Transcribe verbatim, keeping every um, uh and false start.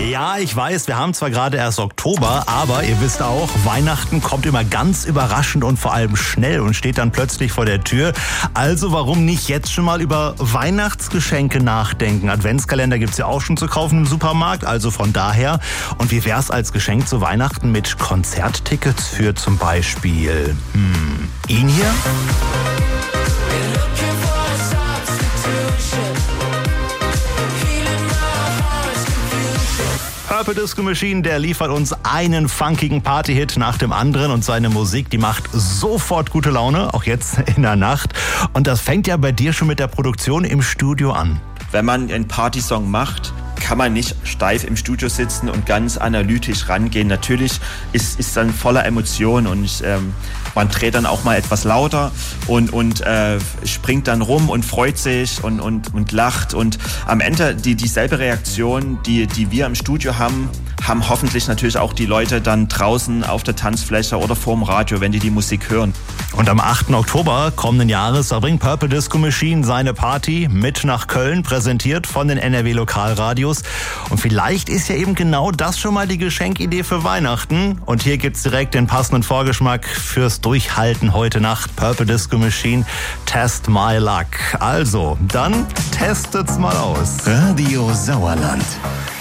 Ja, ich weiß, wir haben zwar gerade erst Oktober, aber ihr wisst auch, Weihnachten kommt immer ganz überraschend und vor allem schnell und steht dann plötzlich vor der Tür. Also warum nicht jetzt schon mal über Weihnachtsgeschenke nachdenken? Adventskalender gibt's ja auch schon zu kaufen im Supermarkt, also von daher. Und wie wär's als Geschenk zu Weihnachten mit Konzerttickets für zum Beispiel hm, ihn hier? Purple Disco Machine, der liefert uns einen funkigen Partyhit nach dem anderen und seine Musik, die macht sofort gute Laune, auch jetzt in der Nacht. Und das fängt ja bei dir schon mit der Produktion im Studio an. Wenn man einen Partysong macht, kann man nicht steif im Studio sitzen und ganz analytisch rangehen. Natürlich ist ist dann voller Emotionen und ähm, man dreht dann auch mal etwas lauter und und äh, springt dann rum und freut sich und und und lacht und am Ende die dieselbe Reaktion, die die wir im Studio haben, haben hoffentlich natürlich auch die Leute dann draußen auf der Tanzfläche oder vorm Radio, wenn die die Musik hören. Und am achten Oktober kommenden Jahres, da bringt Purple Disco Machine seine Party mit nach Köln, präsentiert von den N R W Lokalradios. Und vielleicht ist ja eben genau das schon mal die Geschenkidee für Weihnachten. Und hier gibt's direkt den passenden Vorgeschmack fürs Durchhalten heute Nacht. Purple Disco Machine, Test My Luck. Also, dann testet's mal aus. Radio Sauerland.